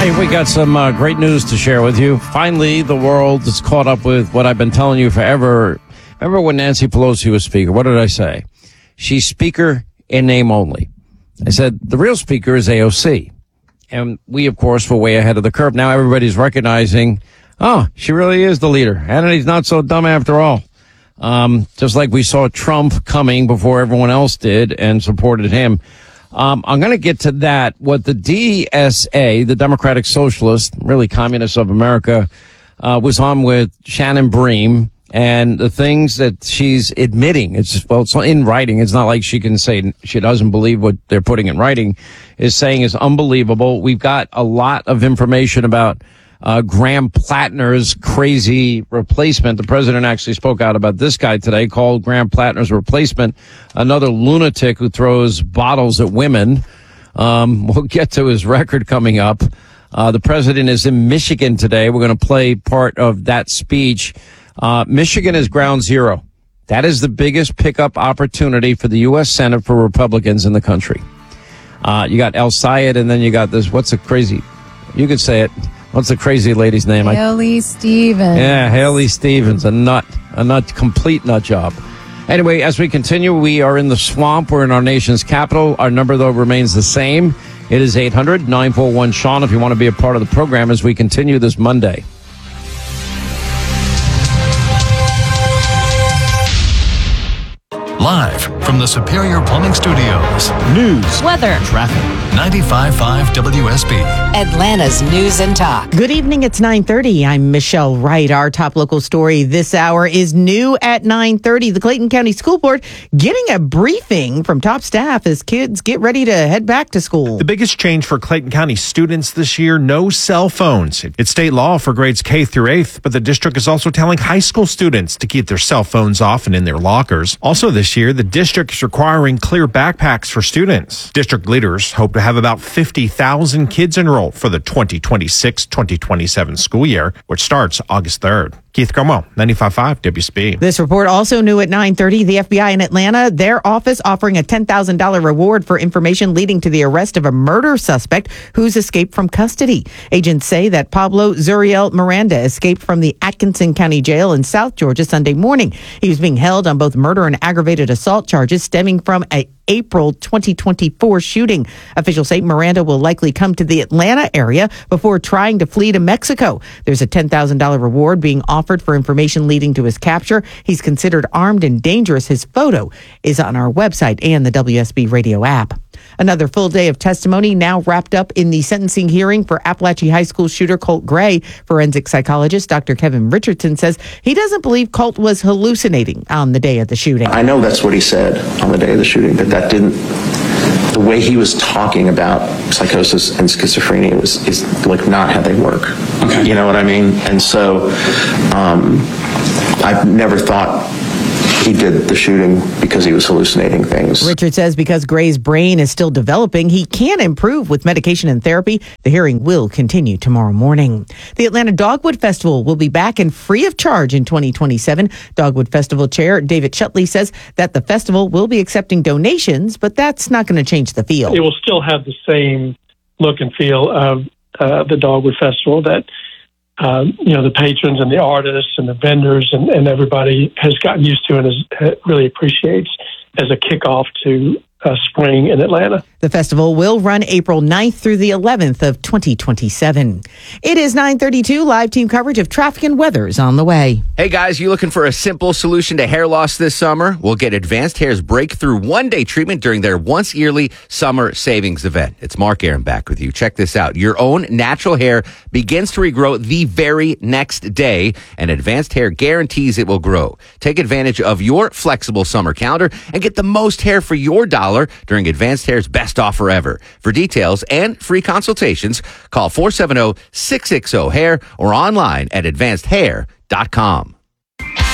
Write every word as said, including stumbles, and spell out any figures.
Hey, we got some uh, great news to share with you. Finally, the world is caught up with what I've been telling you forever. Remember when Nancy Pelosi was speaker? What did I say? She's speaker in name only. I said the real speaker is A O C. And we, of course, were way ahead of the curve. Now everybody's recognizing, oh, she really is the leader. And he's not so dumb after all. Um, just like we saw Trump coming before everyone else did and supported him. Um, I'm going to get to that. What the D S A, the Democratic Socialist, really Communists of America, uh, was on with Shannon Bream and the things that she's admitting. It's, well, it's in writing. It's not like she can say she doesn't believe what they're putting in writing, is saying is unbelievable. We've got a lot of information about Uh, Graham Plattner's crazy replacement. The president actually spoke out about this guy today, called Graham Plattner's replacement another lunatic who throws bottles at women. Um, we'll get to his record coming up. Uh, the president is in Michigan today. We're going to play part of that speech. Uh, Michigan is ground zero. That is the biggest pickup opportunity for the U S Senate for Republicans in the country. Uh, you got El Sayed, and then you got this, what's a crazy, you could say it. What's the crazy lady's name? Haley Stevens. Yeah, Haley Stevens, a nut, a nut, complete nut job. Anyway, as we continue, we are in the swamp. We're in our nation's capital. Our number, though, remains the same. It is eight hundred, nine four one, Sean if you want to be a part of the program as we continue this Monday. Live from the Superior Plumbing Studios. News, weather, traffic. ninety-five point five W S B. Atlanta's News and Talk. Good evening. It's nine thirty. I'm Michelle Wright. Our top local story this hour is new at nine thirty. The Clayton County School Board getting a briefing from top staff as kids get ready to head back to school. The biggest change for Clayton County students this year, no cell phones. It's state law for grades K through eighth, but the district is also telling high school students to keep their cell phones off and in their lockers. Also this year, the district is requiring clear backpacks for students. District leaders hope to have about fifty thousand kids enrolled for the twenty twenty-six twenty twenty-seven school year, which starts August third. Keith Cromwell, ninety-five point five W S B. This report also new at nine thirty. The F B I in Atlanta, their office offering a ten thousand dollars reward for information leading to the arrest of a murder suspect who's escaped from custody. Agents say that Pablo Zuriel Miranda escaped from the Atkinson County Jail in South Georgia Sunday morning. He was being held on both murder and aggravated assault charges stemming from a April twenty twenty-four shooting. Officials say Miranda will likely come to the Atlanta area before trying to flee to Mexico. There's a ten thousand dollars reward being offered for information leading to his capture. He's considered armed and dangerous. His photo is on our website and the W S B radio app. Another full day of testimony now wrapped up in the sentencing hearing for Appalachia High School shooter Colt Gray. Forensic psychologist Doctor Kevin Richardson says he doesn't believe Colt was hallucinating on the day of the shooting. I know that's what he said on the day of the shooting, that that didn't, the way he was talking about psychosis and schizophrenia was is like not how they work. Okay. You know what I mean? And so um, I've never thought he did the shooting because he was hallucinating things. Richard says because Gray's brain is still developing, he can improve with medication and therapy. The hearing will continue tomorrow morning. The Atlanta Dogwood Festival will be back and free of charge in twenty twenty-seven. Dogwood Festival Chair David Shutley says that the festival will be accepting donations, but that's not going to change the feel. It will still have the same look and feel of uh, the Dogwood Festival that Uh, you know, the patrons and the artists and the vendors and, and everybody has gotten used to and is, really appreciates as a kickoff to uh, spring in Atlanta. The festival will run April ninth through the eleventh of twenty twenty-seven. It is nine thirty-two. Live team coverage of traffic and weather is on the way. Hey guys, you looking for a simple solution to hair loss this summer? We'll get Advanced Hair's breakthrough one-day treatment during their once-yearly summer savings event. It's Mark Aaron back with you. Check this out. Your own natural hair begins to regrow the very next day, and Advanced Hair guarantees it will grow. Take advantage of your flexible summer calendar and get the most hair for your dollar during Advanced Hair's best offer ever. For details and free consultations, call four seven zero, six six zero, hair or online at advanced hair dot com.